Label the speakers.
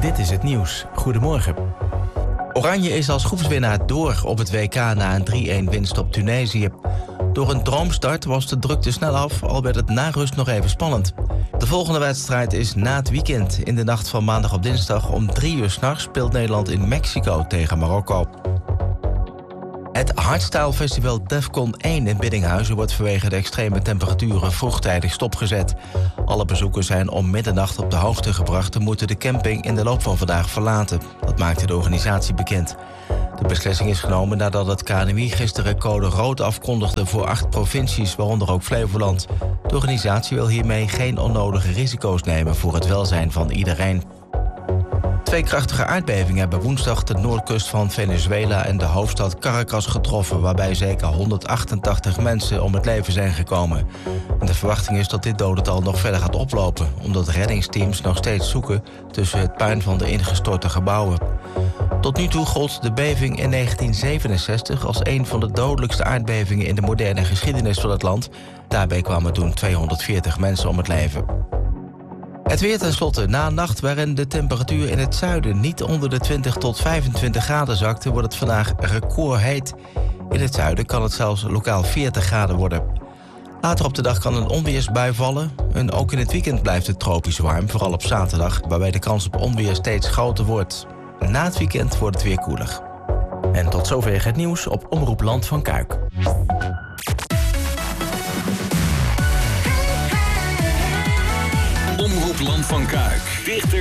Speaker 1: Dit is het nieuws. Goedemorgen. Oranje is als groepswinnaar door op het WK na een 3-1 winst op Tunesië. Door een droomstart was de drukte snel af, al werd het na rust nog even spannend. De volgende wedstrijd is na het weekend. In de nacht van maandag op dinsdag om 3 uur 's nachts speelt Nederland in Mexico tegen Marokko. Het Hardstyle Festival Defcon 1 in Biddinghuizen wordt vanwege de extreme temperaturen vroegtijdig stopgezet. Alle bezoekers zijn om middernacht op de hoogte gebracht en moeten de camping in de loop van vandaag verlaten. Dat maakte de organisatie bekend. De beslissing is genomen nadat het KNMI gisteren code rood afkondigde voor 8 provincies, waaronder ook Flevoland. De organisatie wil hiermee geen onnodige risico's nemen voor het welzijn van iedereen. 2 krachtige aardbevingen hebben woensdag de noordkust van Venezuela en de hoofdstad Caracas getroffen, waarbij zeker 188 mensen om het leven zijn gekomen. En de verwachting is dat dit dodental nog verder gaat oplopen, omdat reddingsteams nog steeds zoeken tussen het puin van de ingestorte gebouwen. Tot nu toe gold de beving in 1967 als een van de dodelijkste aardbevingen in de moderne geschiedenis van het land. Daarbij kwamen toen 240 mensen om het leven. Het weer tenslotte. Na een nacht waarin de temperatuur in het zuiden niet onder de 20 tot 25 graden zakte, wordt het vandaag recordheet. In het zuiden kan het zelfs lokaal 40 graden worden. Later op de dag kan een onweersbui vallen. En ook in het weekend blijft het tropisch warm, vooral op zaterdag, waarbij de kans op onweer steeds groter wordt. Na het weekend wordt het weer koeler. En tot zover het nieuws op Omroep Land van Kuik.
Speaker 2: Omroep Land van Kuik. Dichter